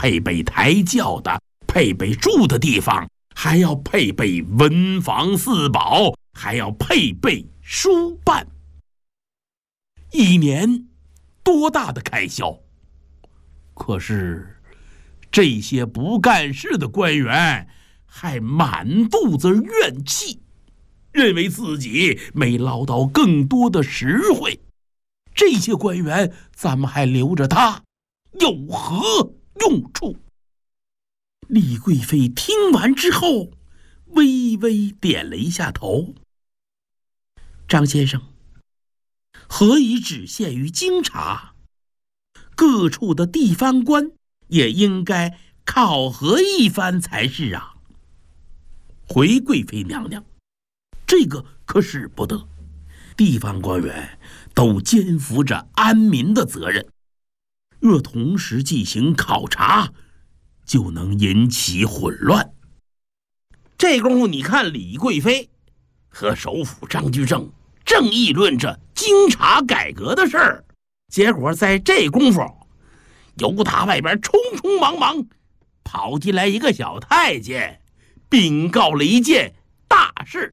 配备抬轿的，配备住的地方，还要配备文房四宝，还要配备书办。一年多大的开销！可是这些不干事的官员还满肚子怨气，认为自己没捞到更多的实惠。这些官员咱们还留着他，有何用处？李贵妃听完之后，微微点了一下头。张先生，何以只限于京察？各处的地方官也应该考核一番才是啊。回贵妃娘娘，这个可使不得。地方官员都肩负着安民的责任，若同时进行考察，就能引起混乱。这功夫你看李贵妃和首辅张居正正议论着京察改革的事儿，结果在这功夫，由他外边匆匆忙忙跑进来一个小太监，禀告了一件大事。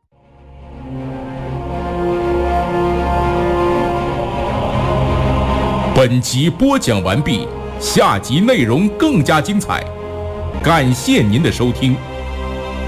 本集播讲完毕，下集内容更加精彩，感谢您的收听。